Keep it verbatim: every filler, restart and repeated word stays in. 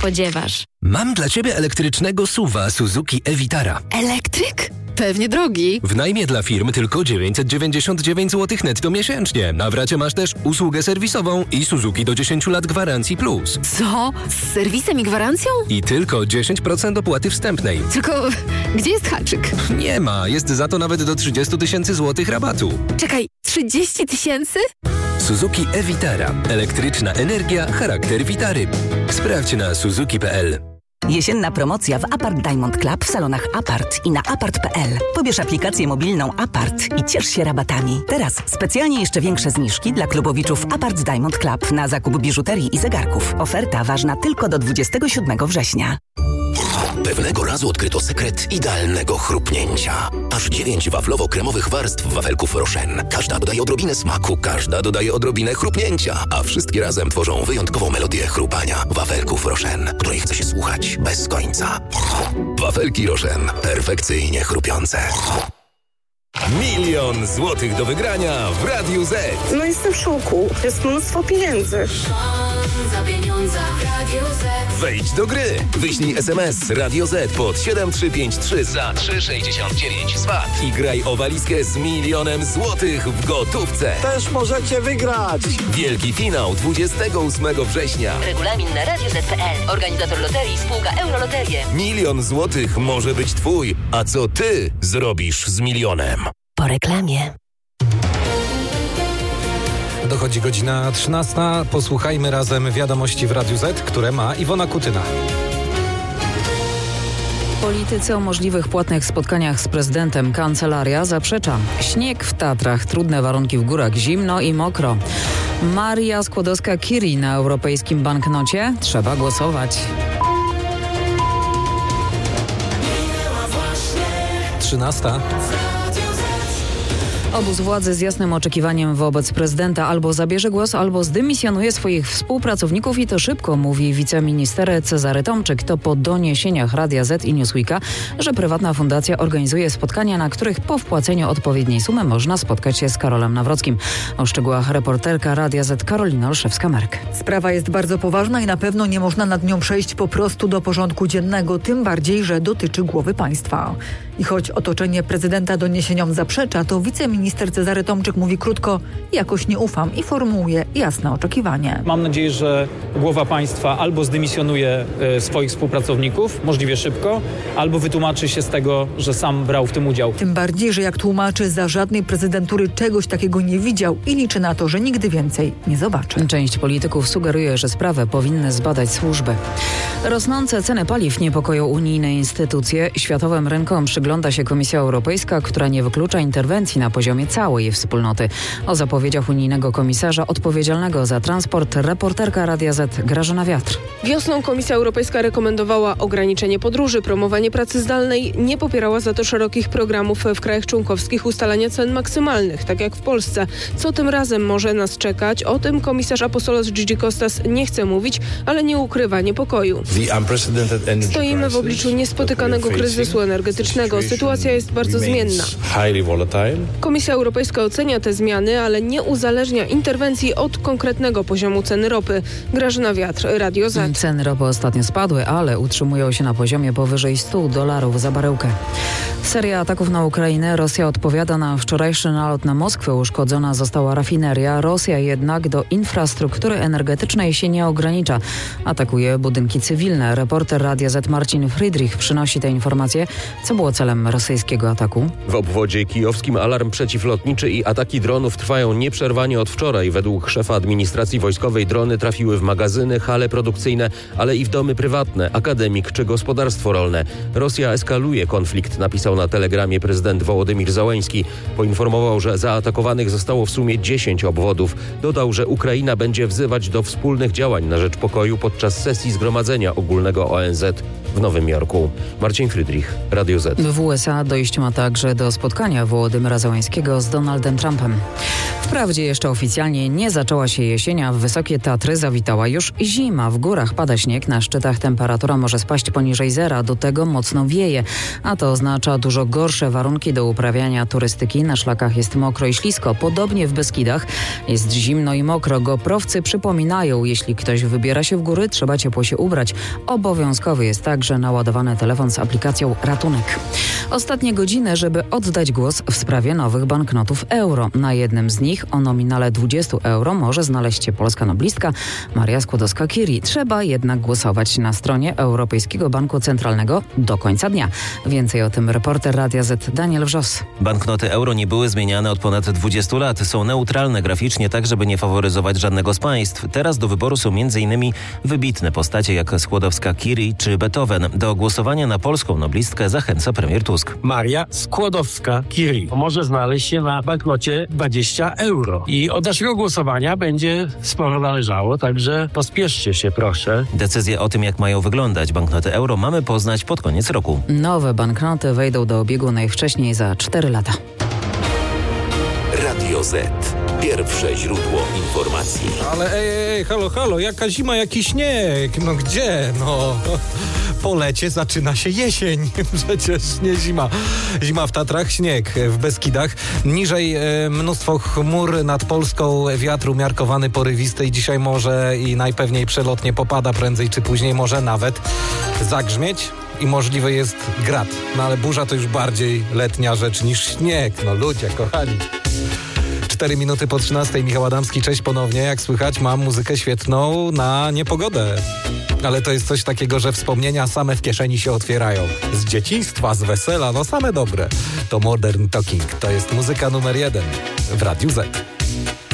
spodziewasz. Mam dla Ciebie elektrycznego suwa Suzuki e-Vitara. Elektryk? Pewnie drogi. W najmie dla firm tylko dziewięćset dziewięćdziesiąt dziewięć złotych netto miesięcznie. Na w racie masz też usługę serwisową i Suzuki do dziesięć lat gwarancji plus. Co? Z serwisem i gwarancją? I tylko dziesięć procent opłaty wstępnej. Tylko gdzie jest haczyk? Nie ma, jest za to nawet do trzydzieści tysięcy złotych rabatu. Czekaj, trzydzieści tysięcy? Suzuki e-Vitara. Elektryczna energia, charakter Vitary. Sprawdź na suzuki kropka p l. Jesienna promocja w Apart Diamond Club w salonach Apart i na apart kropka p l. Pobierz aplikację mobilną Apart i ciesz się rabatami. Teraz specjalnie jeszcze większe zniżki dla klubowiczów Apart Diamond Club na zakup biżuterii i zegarków. Oferta ważna tylko do dwudziestego siódmego września. Pewnego razu odkryto sekret idealnego chrupnięcia. Aż dziewięć waflowo-kremowych warstw wafelków Rochen. Każda dodaje odrobinę smaku, każda dodaje odrobinę chrupnięcia, a wszystkie razem tworzą wyjątkową melodię chrupania wafelków Rochen, której chce się słuchać bez końca. Wafelki Rochen. Perfekcyjnie chrupiące. Milion złotych do wygrania w Radiu Z. No jestem w szoku. Jest mnóstwo pieniędzy. Za pieniądze w Radiu Z. Wejdź do gry. Wyślij es em es Radio Z pod siedem trzy pięć trzy za trzy sześćdziesiąt dziewięć z V A T i graj o walizkę z milionem złotych w gotówce. Też możecie wygrać. Wielki finał dwudziestego ósmego września. Regulamin na radio zet kropka p l. Organizator loterii spółka Euroloterie. Milion złotych może być twój. A co ty zrobisz z milionem? Po reklamie. Dochodzi godzina trzynasta. Posłuchajmy razem wiadomości w Radiu Z, które ma Iwona Kutyna. Politycy o możliwych płatnych spotkaniach z prezydentem. Kancelaria zaprzecza. Śnieg w Tatrach, trudne warunki w górach, zimno i mokro. Maria Skłodowska-Curie na europejskim banknocie. Trzeba głosować. trzynasta. Obóz władzy z jasnym oczekiwaniem wobec prezydenta albo zabierze głos, albo zdymisjonuje swoich współpracowników i to szybko, mówi wiceminister Cezary Tomczyk. To po doniesieniach Radia Z i Newsweeka, że prywatna fundacja organizuje spotkania, na których po wpłaceniu odpowiedniej sumy można spotkać się z Karolem Nawrockim. O szczegółach reporterka Radia Z Karolina Olszewska-Merk. Sprawa jest bardzo poważna i na pewno nie można nad nią przejść po prostu do porządku dziennego, tym bardziej, że dotyczy głowy państwa. I choć otoczenie prezydenta doniesieniom zaprzecza, to wiceminister Cezary Tomczyk mówi krótko: jakoś nie ufam i formułuje jasne oczekiwanie. Mam nadzieję, że głowa państwa albo zdymisjonuje e, swoich współpracowników, możliwie szybko, albo wytłumaczy się z tego, że sam brał w tym udział. Tym bardziej, że jak tłumaczy, za żadnej prezydentury czegoś takiego nie widział i liczy na to, że nigdy więcej nie zobaczy. Część polityków sugeruje, że sprawę powinny zbadać służby. Rosnące ceny paliw niepokoją unijne instytucje. Światowym rynkom przygląda się Komisja Europejska, która nie wyklucza interwencji na poziomie całej wspólnoty. O zapowiedziach unijnego komisarza odpowiedzialnego za transport reporterka Radia Z Grażyna Wiatr. Wiosną Komisja Europejska rekomendowała ograniczenie podróży, promowanie pracy zdalnej, nie popierała za to szerokich programów w krajach członkowskich ustalania cen maksymalnych, tak jak w Polsce. Co tym razem może nas czekać? O tym komisarz Apostolos Gigi Kostas nie chce mówić, ale nie ukrywa niepokoju. Stoimy w obliczu niespotykanego kryzysu energetycznego. Sytuacja jest bardzo zmienna. Komisja Europejska ocenia te zmiany, ale nie uzależnia interwencji od konkretnego poziomu ceny ropy. Grażyna Wiatr, Radio Z. Ceny ropy ostatnio spadły, ale utrzymują się na poziomie powyżej stu dolarów za baryłkę. Seria ataków na Ukrainę. Rosja odpowiada na wczorajszy nalot na Moskwę. Uszkodzona została rafineria. Rosja jednak do infrastruktury energetycznej się nie ogranicza. Atakuje budynki cywilne. Reporter Radia Z Marcin Friedrich przynosi te informacje. Co było celem rosyjskiego ataku? W obwodzie kijowskim alarm przeciwlotniczy i ataki dronów trwają nieprzerwanie od wczoraj. Według szefa administracji wojskowej drony trafiły w magazyny, hale produkcyjne, ale i w domy prywatne, akademik czy gospodarstwo rolne. Rosja eskaluje konflikt, napisał na telegramie prezydent Wołodymir Zełenski. Poinformował, że zaatakowanych zostało w sumie dziesięć obwodów. Dodał, że Ukraina będzie wzywać do wspólnych działań na rzecz pokoju podczas sesji Zgromadzenia Ogólnego O N Z w Nowym Jorku. Marcin Friedrich, Radio Z. W U S A dojść ma także do spotkania Wołodymyra Zełenskiego z Donaldem Trumpem. Wprawdzie jeszcze oficjalnie nie zaczęła się jesień, a w Wysokie Tatry zawitała już zima. W górach pada śnieg, na szczytach temperatura może spaść poniżej zera, do tego mocno wieje, a to oznacza dużo gorsze warunki do uprawiania turystyki. Na szlakach jest mokro i ślisko. Podobnie w Beskidach jest zimno i mokro. Goprowcy przypominają, jeśli ktoś wybiera się w góry, trzeba ciepło się ubrać. Obowiązkowy jest także naładowany telefon z aplikacją Ratunek. Ostatnie godziny, żeby oddać głos w sprawie nowych banknotów euro. Na jednym z nich o nominale dwadzieścia euro może znaleźć się polska noblistka Maria Skłodowska-Curie. Trzeba jednak głosować na stronie Europejskiego Banku Centralnego do końca dnia. Więcej o tym reporter Radia Z Daniel Wrzos. Banknoty euro nie były zmieniane od ponad dwudziestu lat. Są neutralne graficznie, tak żeby nie faworyzować żadnego z państw. Teraz do wyboru są m.in. wybitne postacie jak Skłodowska-Curie czy Beethoven. Do głosowania na polską noblistkę zachęca premier Tusk. Maria Skłodowska-Curie może znaleźć się na banknocie dwadzieścia euro. I od naszego głosowania będzie sporo należało, także pospieszcie się proszę. Decyzję o tym, jak mają wyglądać banknoty euro, mamy poznać pod koniec roku. Nowe banknoty wejdą do obiegu najwcześniej za cztery lata. Radio Z. Pierwsze źródło informacji. Ale ej, ej, halo, halo, jaka zima, jaki śnieg? No gdzie? No, po lecie zaczyna się jesień. Przecież nie zima. Zima w Tatrach, śnieg w Beskidach. Niżej e, mnóstwo chmur nad Polską, wiatr umiarkowany, porywisty i dzisiaj może i najpewniej przelotnie popada, prędzej czy później może nawet zagrzmieć. I możliwy jest grad. No ale burza to już bardziej letnia rzecz niż śnieg. No ludzie, kochani. Cztery minuty po trzynastej. Michał Adamski, cześć ponownie. Jak słychać, mam muzykę świetną na niepogodę. Ale to jest coś takiego, że wspomnienia same w kieszeni się otwierają. Z dzieciństwa, z wesela, no same dobre. To Modern Talking. To jest muzyka numer jeden w Radiu Z.